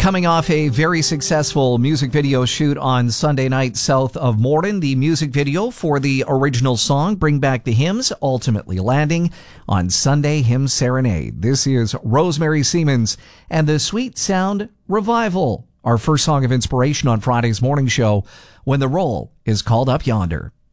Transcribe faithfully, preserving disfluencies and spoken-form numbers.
Coming off a very successful music video shoot on Sunday night south of Morden, the music video for the original song, Bring Back the Hymns, ultimately landing on Sunday Hymn Serenade. This is Rosemary Siemens and the Sweet Sound Revival, our first song of inspiration on Friday's morning show, When the Roll is Called Up Yonder.